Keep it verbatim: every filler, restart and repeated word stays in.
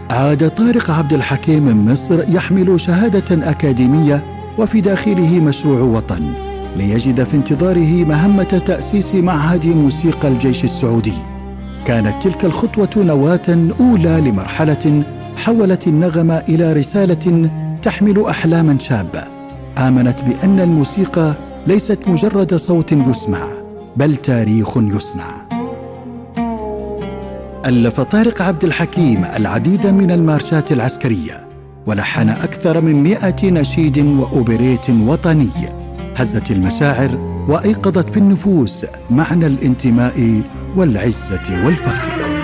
عاد طارق عبد الحكيم من مصر يحمل شهادة أكاديمية وفي داخله مشروع وطن، ليجد في انتظاره مهمة تأسيس معهد موسيقى الجيش السعودي. كانت تلك الخطوة نواة أولى لمرحلة حولت النغم إلى رسالة تحمل أحلاما شابة، آمنت بأن الموسيقى ليست مجرد صوت يسمع، بل تاريخ يصنع. ألف طارق عبد الحكيم العديد من المارشات العسكرية، ولحن أكثر من مئة نشيد وأوبريت وطني هزت المشاعر وأيقظت في النفوس معنى الانتماء والعزة والفخر.